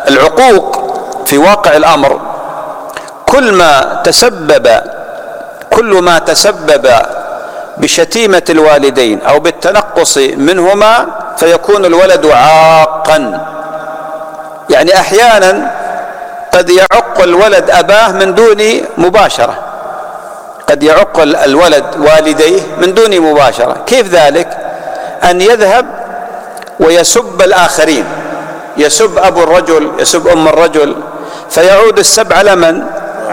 العقوق في واقع الأمر كل ما تسبب بشتيمة الوالدين أو بالتنقص منهما فيكون الولد عاقا. يعني أحيانا قد يعق الولد أباه من دون مباشرة، قد يعق الولد والديه من دون مباشرة. كيف ذلك؟ أن يذهب ويسب الآخرين، يسب أبو الرجل، يسب أم الرجل، فيعود السب على من؟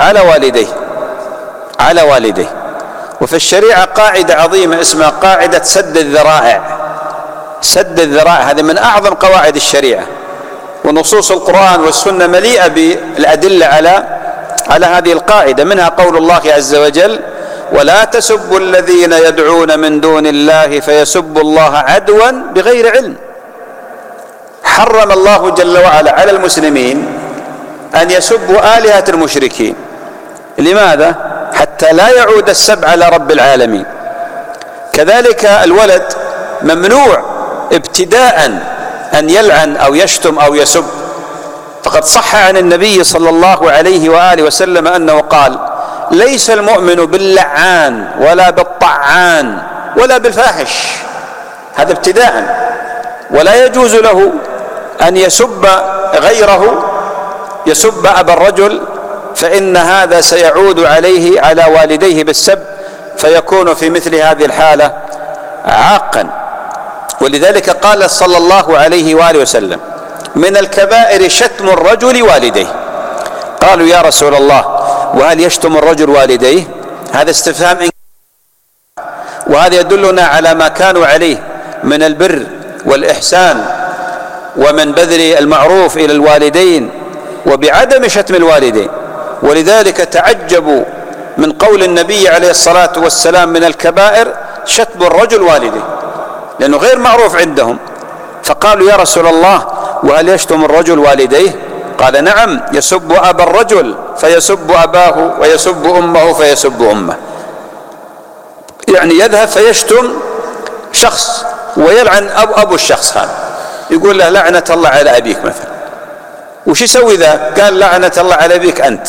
على والديه. وفي الشريعة قاعدة عظيمة اسمها قاعدة سد الذرائع. سد الذرائع هذه من أعظم قواعد الشريعة، ونصوص القرآن والسنة مليئة بالأدلة على هذه القاعدة. منها قول الله عز وجل: ولا تسبوا الذين يدعون من دون الله فيسبوا الله عدوا بغير علم. حرم الله جل وعلا على المسلمين أن يسبوا آلهة المشركين. لماذا؟ حتى لا يعود السب على رب العالمين. كذلك الولد ممنوع ابتداء أن يلعن أو يشتم أو يسب، فقد صح عن النبي صلى الله عليه وآله وسلم أنه قال: ليس المؤمن باللعان ولا بالطعان ولا بالفاحش. هذا ابتداء. ولا يجوز له أن يسب غيره، يسب أبا الرجل، فإن هذا سيعود عليه على والديه بالسب، فيكون في مثل هذه الحالة عاقا. ولذلك قال صلى الله عليه وآله وسلم: من الكبائر شتم الرجل والديه. قالوا: يا رسول الله، وهل يشتم الرجل والديه؟ هذا استفهام، وهذا يدلنا على ما كانوا عليه من البر والإحسان ومن بذل المعروف إلى الوالدين وبعدم شتم الوالدين. ولذلك تعجبوا من قول النبي عليه الصلاة والسلام: من الكبائر شتم الرجل والديه، لأنه غير معروف عندهم. فقالوا: يا رسول الله، وهل يشتم الرجل والديه؟ قال: نعم، يسب أبا الرجل فيسب أباه، ويسب أمه فيسب أمه. يعني يذهب فيشتم شخص ويلعن أبو الشخص هذا، يقول له: لعنة الله على أبيك مثلا. وش يسوي ذا؟ قال: لعنة الله على أبيك أنت.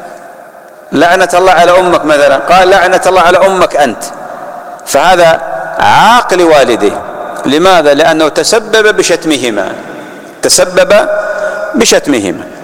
لعنة الله على أمك مثلا، قال: لعنة الله على أمك أنت. فهذا عاق لوالديه. لماذا؟ لأنه تسبب بشتمهما.